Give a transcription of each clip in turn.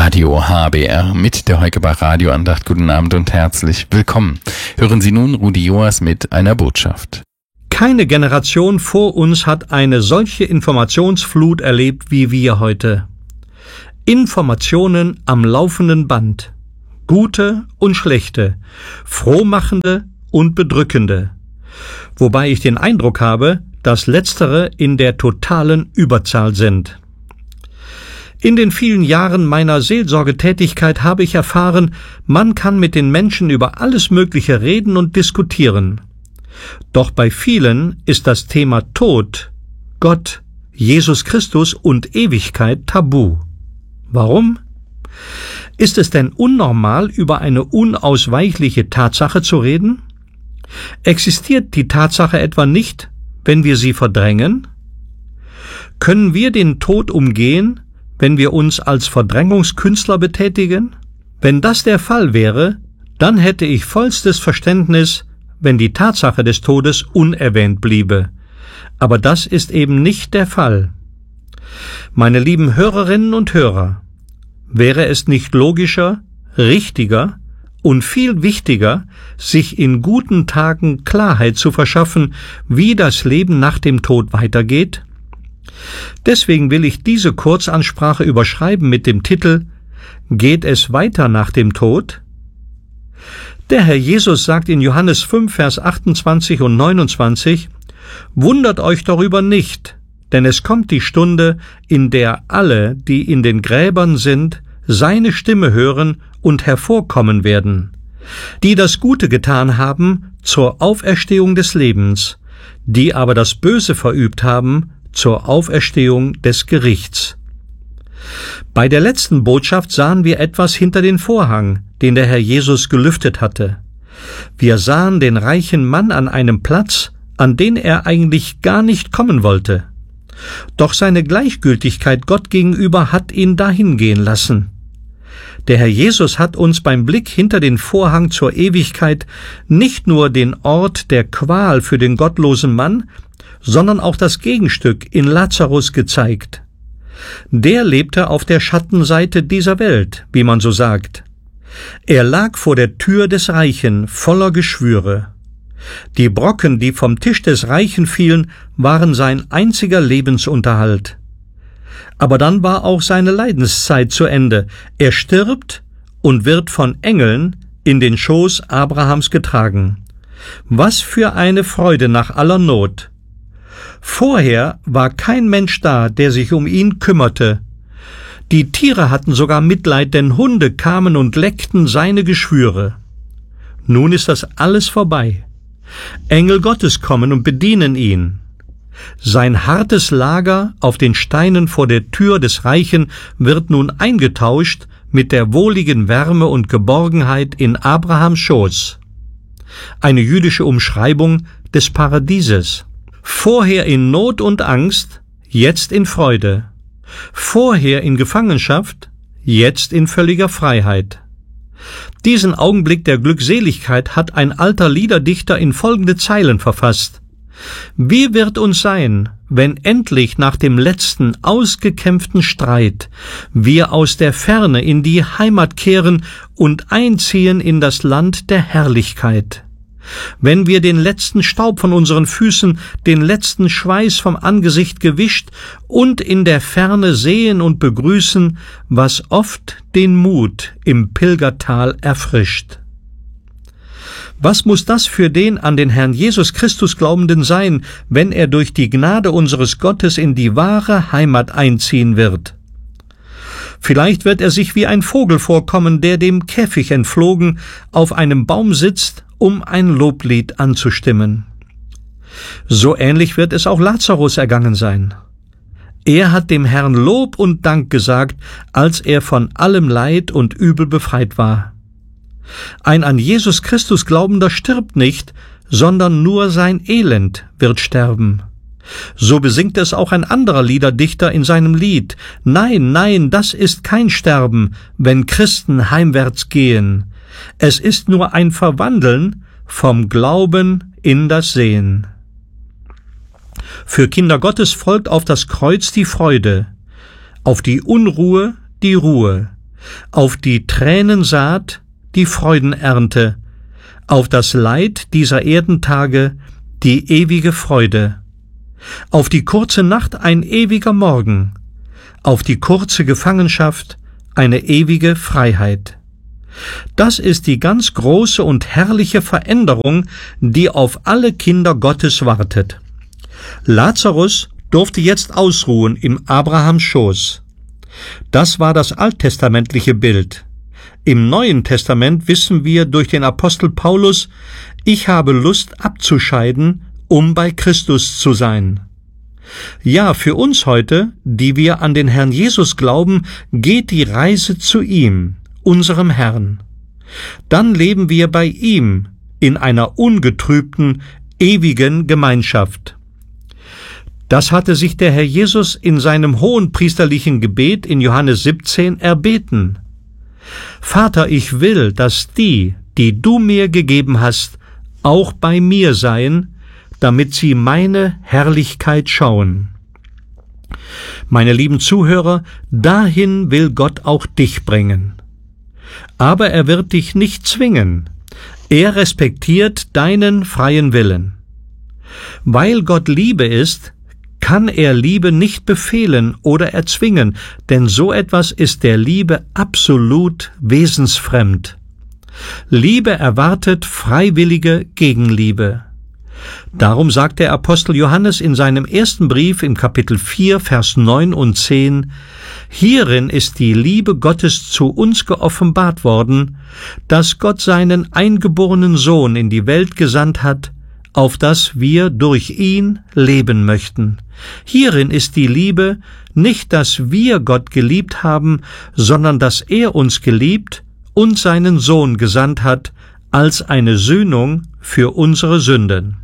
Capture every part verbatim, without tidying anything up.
Radio H B R mit der Heukebach Radioandacht. Guten Abend und herzlich willkommen. Hören Sie nun Rudi Joas mit einer Botschaft. Keine Generation vor uns hat eine solche Informationsflut erlebt wie wir heute. Informationen am laufenden Band. Gute und schlechte, frohmachende und bedrückende. Wobei ich den Eindruck habe, dass letztere in der totalen Überzahl sind. In den vielen Jahren meiner Seelsorgetätigkeit habe ich erfahren, man kann mit den Menschen über alles Mögliche reden und diskutieren. Doch bei vielen ist das Thema Tod, Gott, Jesus Christus und Ewigkeit tabu. Warum? Ist es denn unnormal, über eine unausweichliche Tatsache zu reden? Existiert die Tatsache etwa nicht, wenn wir sie verdrängen? Können wir den Tod umgehen, wenn wir uns als Verdrängungskünstler betätigen? Wenn das der Fall wäre, dann hätte ich vollstes Verständnis, wenn die Tatsache des Todes unerwähnt bliebe. Aber das ist eben nicht der Fall. Meine lieben Hörerinnen und Hörer, wäre es nicht logischer, richtiger und viel wichtiger, sich in guten Tagen Klarheit zu verschaffen, wie das Leben nach dem Tod weitergeht? Deswegen will ich diese Kurzansprache überschreiben mit dem Titel »Geht es weiter nach dem Tod?« Der Herr Jesus sagt in Johannes fünf, Vers achtundzwanzig und neunundzwanzig, »Wundert euch darüber nicht, denn es kommt die Stunde, in der alle, die in den Gräbern sind, seine Stimme hören und hervorkommen werden, die das Gute getan haben zur Auferstehung des Lebens, die aber das Böse verübt haben zur Auferstehung des Gerichts.« Bei der letzten Botschaft sahen wir etwas hinter den Vorhang, den der Herr Jesus gelüftet hatte. Wir sahen den reichen Mann an einem Platz, an den er eigentlich gar nicht kommen wollte. Doch seine Gleichgültigkeit Gott gegenüber hat ihn dahin gehen lassen. Der Herr Jesus hat uns beim Blick hinter den Vorhang zur Ewigkeit nicht nur den Ort der Qual für den gottlosen Mann, sondern auch das Gegenstück in Lazarus gezeigt. Der lebte auf der Schattenseite dieser Welt, wie man so sagt. Er lag vor der Tür des Reichen, voller Geschwüre. Die Brocken, die vom Tisch des Reichen fielen, waren sein einziger Lebensunterhalt. Aber dann war auch seine Leidenszeit zu Ende. Er stirbt und wird von Engeln in den Schoß Abrahams getragen. Was für eine Freude nach aller Not! Vorher war kein Mensch da, der sich um ihn kümmerte. Die Tiere hatten sogar Mitleid, denn Hunde kamen und leckten seine Geschwüre. Nun ist das alles vorbei. Engel Gottes kommen und bedienen ihn. Sein hartes Lager auf den Steinen vor der Tür des Reichen wird nun eingetauscht mit der wohligen Wärme und Geborgenheit in Abrahams Schoß. Eine jüdische Umschreibung des Paradieses. Vorher in Not und Angst, jetzt in Freude. Vorher in Gefangenschaft, jetzt in völliger Freiheit. Diesen Augenblick der Glückseligkeit hat ein alter Liederdichter in folgende Zeilen verfasst. Wie wird uns sein, wenn endlich nach dem letzten ausgekämpften Streit wir aus der Ferne in die Heimat kehren und einziehen in das Land der Herrlichkeit? Wenn wir den letzten Staub von unseren Füßen, den letzten Schweiß vom Angesicht gewischt und in der Ferne sehen und begrüßen, was oft den Mut im Pilgertal erfrischt. Was muss das für den an den Herrn Jesus Christus Glaubenden sein, wenn er durch die Gnade unseres Gottes in die wahre Heimat einziehen wird? Vielleicht wird er sich wie ein Vogel vorkommen, der dem Käfig entflogen auf einem Baum sitzt, um ein Loblied anzustimmen. So ähnlich wird es auch Lazarus ergangen sein. Er hat dem Herrn Lob und Dank gesagt, als er von allem Leid und Übel befreit war. Ein an Jesus Christus Glaubender stirbt nicht, sondern nur sein Elend wird sterben. So besingt es auch ein anderer Liederdichter in seinem Lied. Nein, nein, das ist kein Sterben, wenn Christen heimwärts gehen. Es ist nur ein Verwandeln vom Glauben in das Sehen. Für Kinder Gottes folgt auf das Kreuz die Freude, auf die Unruhe die Ruhe, auf die Tränensaat die Freudenernte, auf das Leid dieser Erdentage die ewige Freude, auf die kurze Nacht ein ewiger Morgen, auf die kurze Gefangenschaft eine ewige Freiheit. Das ist die ganz große und herrliche Veränderung, die auf alle Kinder Gottes wartet. Lazarus durfte jetzt ausruhen im Abrahams Schoß. Das war das alttestamentliche Bild. Im Neuen Testament wissen wir durch den Apostel Paulus, ich habe Lust abzuscheiden, um bei Christus zu sein. Ja, für uns heute, die wir an den Herrn Jesus glauben, geht die Reise zu ihm, unserem Herrn. Dann leben wir bei ihm in einer ungetrübten, ewigen Gemeinschaft. Das hatte sich der Herr Jesus in seinem hohenpriesterlichen Gebet in Johannes siebzehn erbeten. Vater, ich will, dass die, die du mir gegeben hast, auch bei mir seien, damit sie meine Herrlichkeit schauen. Meine lieben Zuhörer, dahin will Gott auch dich bringen. Aber er wird dich nicht zwingen. Er respektiert deinen freien Willen. Weil Gott Liebe ist, kann er Liebe nicht befehlen oder erzwingen, denn so etwas ist der Liebe absolut wesensfremd. Liebe erwartet freiwillige Gegenliebe. Darum sagt der Apostel Johannes in seinem ersten Brief im Kapitel vier, Vers neun und zehn, hierin ist die Liebe Gottes zu uns geoffenbart worden, dass Gott seinen eingeborenen Sohn in die Welt gesandt hat, auf dass wir durch ihn leben möchten. Hierin ist die Liebe, nicht, dass wir Gott geliebt haben, sondern dass er uns geliebt und seinen Sohn gesandt hat, als eine Sühnung für unsere Sünden.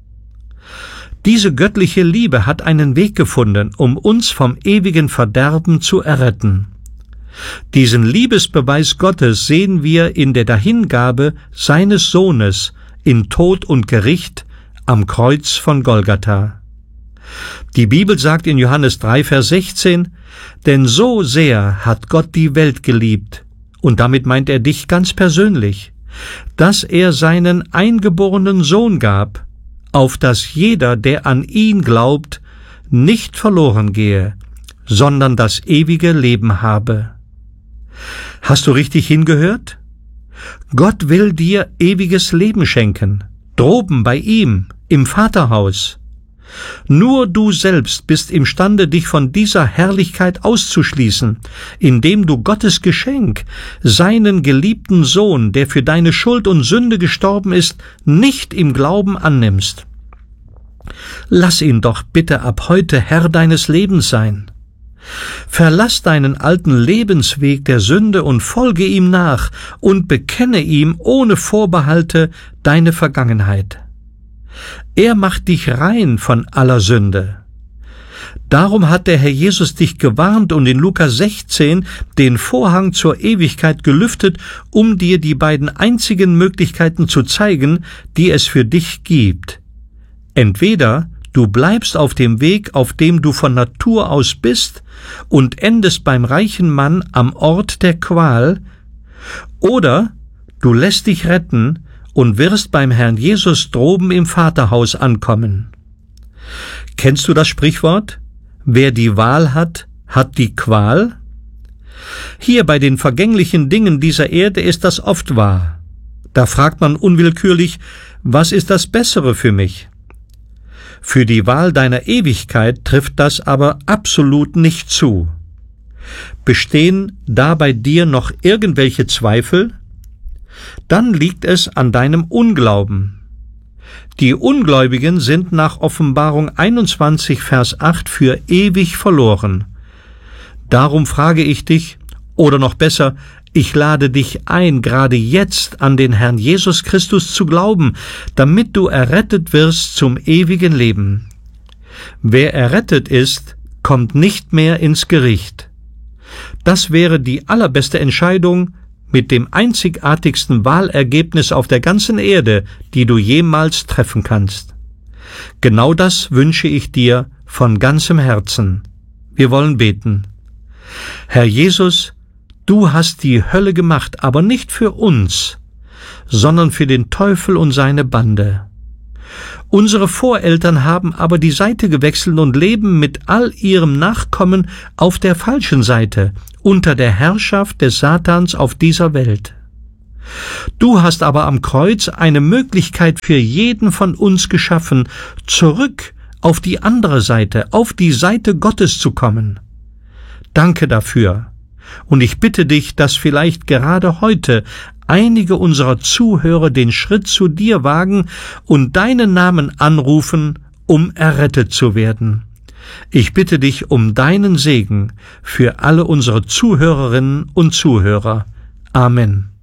Diese göttliche Liebe hat einen Weg gefunden, um uns vom ewigen Verderben zu erretten. Diesen Liebesbeweis Gottes sehen wir in der Dahingabe seines Sohnes in Tod und Gericht am Kreuz von Golgatha. Die Bibel sagt in Johannes drei, Vers sechzehn, denn so sehr hat Gott die Welt geliebt, und damit meint er dich ganz persönlich, dass er seinen eingeborenen Sohn gab, auf dass jeder, der an ihn glaubt, nicht verloren gehe, sondern das ewige Leben habe. Hast du richtig hingehört? Gott will dir ewiges Leben schenken, droben bei ihm, im Vaterhaus. Nur du selbst bist imstande, dich von dieser Herrlichkeit auszuschließen, indem du Gottes Geschenk, seinen geliebten Sohn, der für deine Schuld und Sünde gestorben ist, nicht im Glauben annimmst. Lass ihn doch bitte ab heute Herr deines Lebens sein. Verlass deinen alten Lebensweg der Sünde und folge ihm nach und bekenne ihm ohne Vorbehalte deine Vergangenheit. Er macht dich rein von aller Sünde. Darum hat der Herr Jesus dich gewarnt und in Lukas sechzehn den Vorhang zur Ewigkeit gelüftet, um dir die beiden einzigen Möglichkeiten zu zeigen, die es für dich gibt. Entweder du bleibst auf dem Weg, auf dem du von Natur aus bist, und endest beim reichen Mann am Ort der Qual, oder du lässt dich retten und wirst beim Herrn Jesus droben im Vaterhaus ankommen. Kennst du das Sprichwort? Wer die Wahl hat, hat die Qual? Hier bei den vergänglichen Dingen dieser Erde ist das oft wahr. Da fragt man unwillkürlich, was ist das Bessere für mich? Für die Wahl deiner Ewigkeit trifft das aber absolut nicht zu. Bestehen da bei dir noch irgendwelche Zweifel? Dann liegt es an deinem Unglauben. Die Ungläubigen sind nach Offenbarung einundzwanzig, Vers acht für ewig verloren. Darum frage ich dich, oder noch besser, ich lade dich ein, gerade jetzt an den Herrn Jesus Christus zu glauben, damit du errettet wirst zum ewigen Leben. Wer errettet ist, kommt nicht mehr ins Gericht. Das wäre die allerbeste Entscheidung mit dem einzigartigsten Wahlergebnis auf der ganzen Erde, die du jemals treffen kannst. Genau das wünsche ich dir von ganzem Herzen. Wir wollen beten. Herr Jesus, Du hast die Hölle gemacht, aber nicht für uns, sondern für den Teufel und seine Bande. Unsere Voreltern haben aber die Seite gewechselt und leben mit all ihrem Nachkommen auf der falschen Seite, unter der Herrschaft des Satans auf dieser Welt. Du hast aber am Kreuz eine Möglichkeit für jeden von uns geschaffen, zurück auf die andere Seite, auf die Seite Gottes zu kommen. Danke dafür. Und ich bitte dich, dass vielleicht gerade heute einige unserer Zuhörer den Schritt zu dir wagen und deinen Namen anrufen, um errettet zu werden. Ich bitte dich um deinen Segen für alle unsere Zuhörerinnen und Zuhörer. Amen.